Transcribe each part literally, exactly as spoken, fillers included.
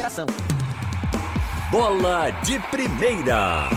Federação. Bola de Primeira.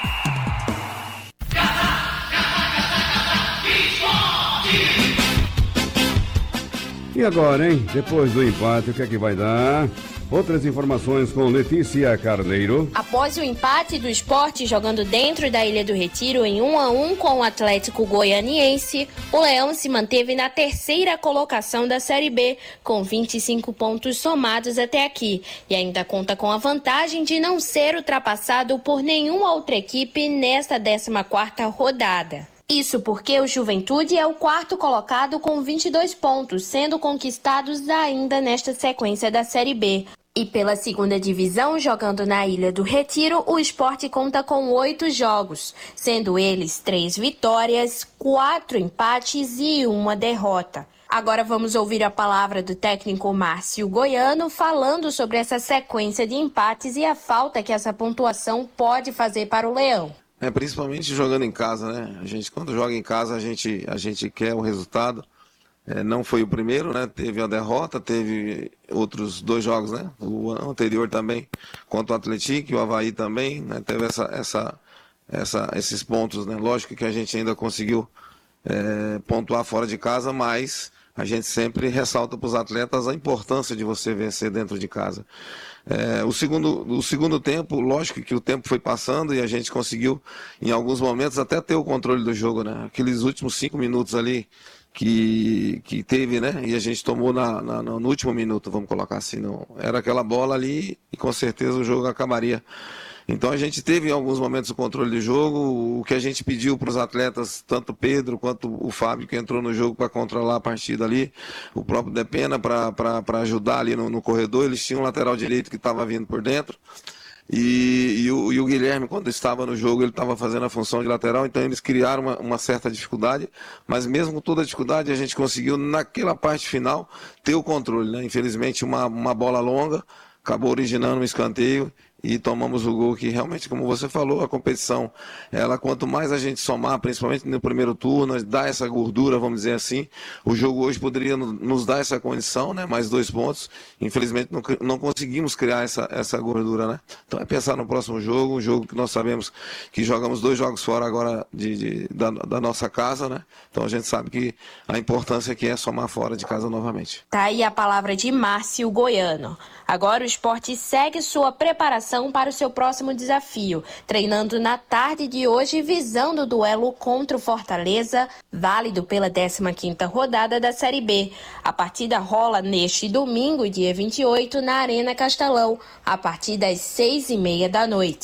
E agora, hein? Depois do empate, o que é que vai dar? Outras informações com Letícia Carneiro. Após o empate do Sport jogando dentro da Ilha do Retiro em um a um com o Atlético Goianiense, o Leão se manteve na terceira colocação da Série B, com vinte e cinco pontos somados até aqui, e ainda conta com a vantagem de não ser ultrapassado por nenhuma outra equipe nesta décima quarta rodada. Isso porque o Juventude é o quarto colocado com vinte e dois pontos, sendo conquistados ainda nesta sequência da Série B. E pela segunda divisão, jogando na Ilha do Retiro, o Sport conta com oito jogos, sendo eles três vitórias, quatro empates e uma derrota. Agora vamos ouvir a palavra do técnico Márcio Goiano falando sobre essa sequência de empates e a falta que essa pontuação pode fazer para o Leão. É, principalmente jogando em casa, né? A gente, quando joga em casa, a gente, a gente quer o resultado. É, não foi o primeiro, né? Teve a derrota, teve outros dois jogos, né? O anterior também, contra o Atlético e o Avaí também, né? Teve essa, essa, essa, esses pontos, né? Lógico que a gente ainda conseguiu é, pontuar fora de casa, mas a gente sempre ressalta para os atletas a importância de você vencer dentro de casa. É, o, segundo, o segundo tempo, lógico que o tempo foi passando e a gente conseguiu, em alguns momentos, até ter o controle do jogo, né? Aqueles últimos cinco minutos ali que, que teve, né? E a gente tomou na, na, no último minuto, vamos colocar assim. Não, era aquela bola ali e com certeza o jogo acabaria. Então a gente teve em alguns momentos o controle do jogo, o que a gente pediu para os atletas, tanto o Pedro quanto o Fábio, que entrou no jogo para controlar a partida ali, o próprio Depena para ajudar ali no, no corredor, eles tinham um lateral direito que estava vindo por dentro, e, e, o, e o Guilherme, quando estava no jogo, ele estava fazendo a função de lateral, então eles criaram uma, uma certa dificuldade, mas mesmo com toda a dificuldade a gente conseguiu naquela parte final ter o controle, né? Infelizmente uma, uma bola longa acabou originando um escanteio e tomamos o gol que realmente, como você falou, a competição, ela quanto mais a gente somar, principalmente no primeiro turno, dá essa gordura, vamos dizer assim, o jogo hoje poderia nos dar essa condição, né, mais dois pontos, infelizmente não, não conseguimos criar essa, essa gordura, né, então é pensar no próximo jogo, um jogo que nós sabemos que jogamos dois jogos fora agora de, de, da, da nossa casa, né, então a gente sabe que a importância que é somar fora de casa novamente. Tá aí a palavra de Márcio Goiano. Agora o Sport segue sua preparação para o seu próximo desafio, treinando na tarde de hoje visando o duelo contra o Fortaleza, válido pela décima quinta rodada da Série B. A partida rola neste domingo, dia vinte e oito, na Arena Castelão, a partir das seis e meia da noite.